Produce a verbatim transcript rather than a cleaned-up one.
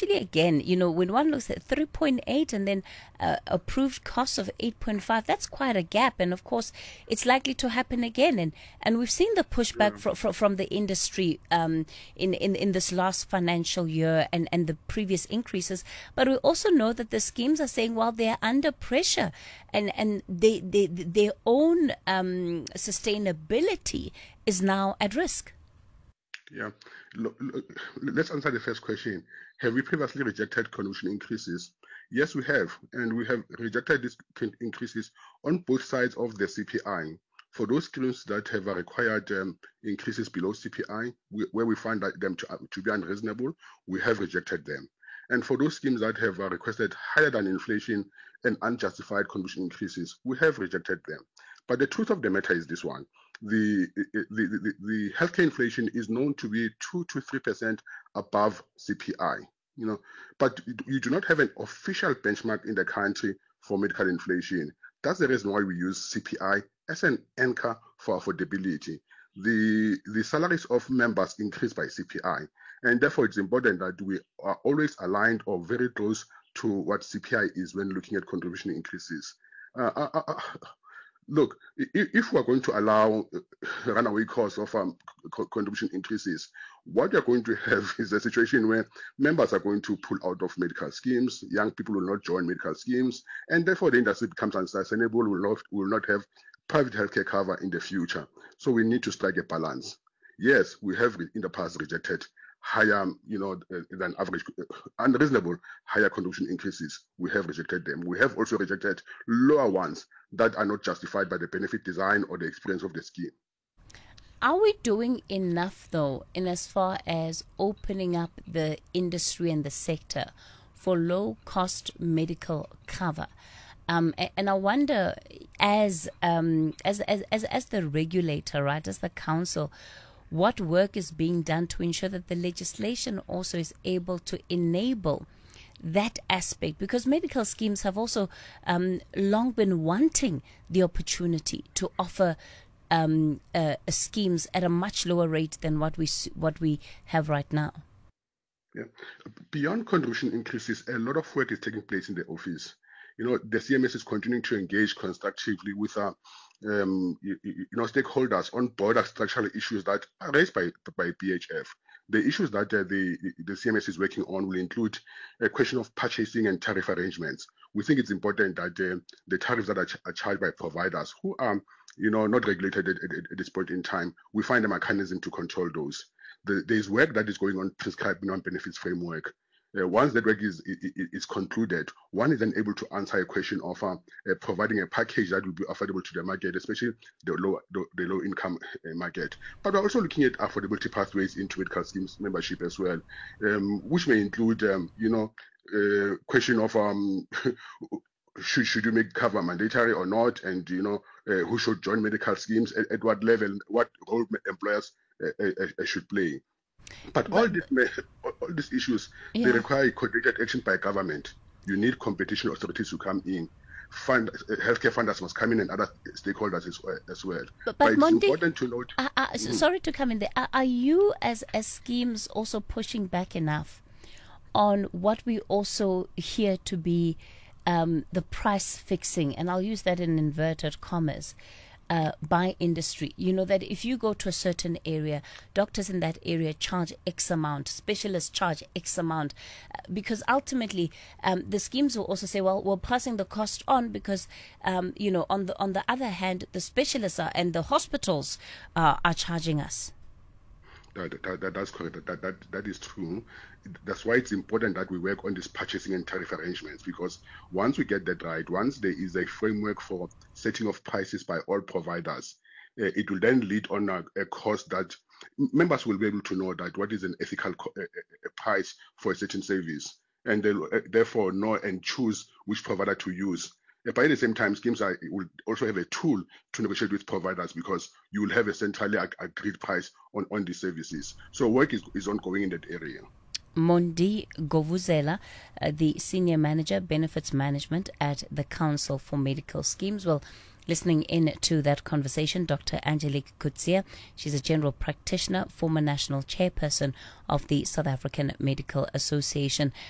actually, again, you know, when one looks at three point eight and then uh, approved costs of eight point five, that's quite a gap. And of course, it's likely to happen again. And and we've seen the pushback Yeah. from from, from the industry um, in, in in this last financial year and and the previous increases. But we also know that the schemes are saying, well, they're under pressure, and and they, they their own um, sustainability is now at risk. Yeah. Look, look, let's answer the first question. Have we previously rejected contribution increases? Yes, we have. And we have rejected these con- increases on both sides of the C P I. For those schemes that have uh, required um, increases below C P I, we, where we find that them to, uh, to be unreasonable, we have rejected them. And for those schemes that have uh, requested higher than inflation and unjustified contribution increases, we have rejected them. But the truth of the matter is this one. The, the, the, the healthcare inflation is known to be two to three percent above C P I, you know, but you do not have an official benchmark in the country for medical inflation. That's the reason why we use C P I as an anchor for affordability. The, the salaries of members increase by C P I, and therefore it's important that we are always aligned or very close to what C P I is when looking at contribution increases. Uh, uh, uh, Look, if we're going to allow runaway costs of um, contribution increases, what you're going to have is a situation where members are going to pull out of medical schemes, young people will not join medical schemes, and therefore the industry becomes unsustainable, will not, will not have private healthcare cover in the future. So we need to strike a balance. Yes, we have in the past rejected higher, you know, than average, unreasonable higher contribution increases. We have rejected them. We have also rejected lower ones that are not justified by the benefit design or the experience of the scheme. Are we doing enough, though, in as far as opening up the industry and the sector for low-cost medical cover? Um, and I wonder, as, um, as as as as the regulator, right, as the council, what work is being done to ensure that the legislation also is able to enable that aspect? Because medical schemes have also um, long been wanting the opportunity to offer um, uh, schemes at a much lower rate than what we what we have right now. Yeah. Beyond contribution increases, a lot of work is taking place in the office. You know, the C M S is continuing to engage constructively with uh, um, you, you know, stakeholders on broader structural issues that are raised by by B H F. The issues that uh, the the C M S is working on will include a question of purchasing and tariff arrangements. We think it's important that uh, the tariffs that are, ch- are charged by providers who are, you know, not regulated at, at, at this point in time, we find a mechanism to control those. The, there is work that is going on prescribed non-benefits framework. Uh, once that work is, is is concluded, one is then able to answer a question of uh, uh, providing a package that will be affordable to the market, especially the low the, the low income uh, market. But we're also looking at affordability pathways into medical schemes membership as well, um, which may include, um, you know, uh, question of um, should should you make cover mandatory or not, and you know uh, who should join medical schemes at, at what level, what role employers uh, uh, uh, should play. But, but all these all these issues, yeah, they require coordinated action by government. You need competition authorities to come in. Fund uh, healthcare funders must come in and other stakeholders as, as well. But, but, but it's Mondi, important to note. Uh, uh, mm. Sorry to come in there. Are, are you, as as schemes, also pushing back enough on what we also hear to be um, the price fixing, and I'll use that in inverted commas, Uh, by industry? You know that if you go to a certain area, doctors in that area charge X amount, specialists charge X amount, uh, because ultimately um, the schemes will also say, well, we're passing the cost on because, um, you know, on the on the other hand, the specialists are, and the hospitals uh, are charging us. That, that, that, that's correct. That, that that is true. That's why it's important that we work on these purchasing and tariff arrangements, because once we get that right, once there is a framework for setting of prices by all providers, uh, it will then lead on a, a cost that members will be able to know that what is an ethical co- a, a price for a certain service, and they'll uh, therefore know and choose which provider to use. But at the same time, schemes are, will also have a tool to negotiate with providers, because you will have a centrally ag- agreed price on, on these services. So work is, is ongoing in that area. Mondi Govuzela, uh, the Senior Manager, Benefits Management at the Council for Medical Schemes. Well, listening in to that conversation, Doctor Angelique Coetzee. She's a general practitioner, former national chairperson of the South African Medical Association.